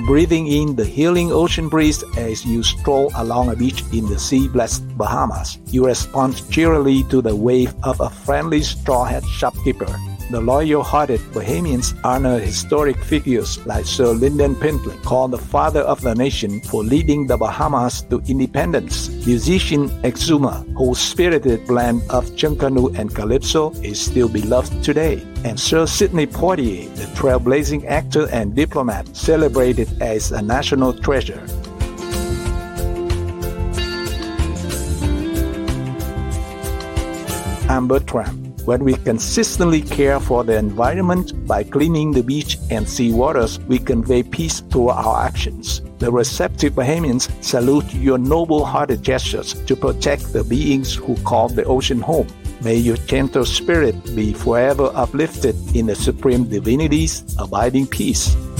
breathing in the healing ocean breeze as you stroll along a beach in the sea-blessed Bahamas. You respond cheerily to the wave of a friendly straw hat shopkeeper. The loyal-hearted Bahamians honor historic figures like Sir Lyndon Pinkley, called the father of the nation for leading the Bahamas to independence. Musician Exuma, whose spirited blend of chunkanu and calypso is still beloved today. And Sir Sidney Poitier, the trailblazing actor and diplomat, celebrated as a national treasure. I'm Bertram. When we consistently care for the environment by cleaning the beach and sea waters, we convey peace through our actions. The receptive Bahamians salute your noble-hearted gestures to protect the beings who call the ocean home. May your gentle spirit be forever uplifted in the Supreme Divinity's abiding peace.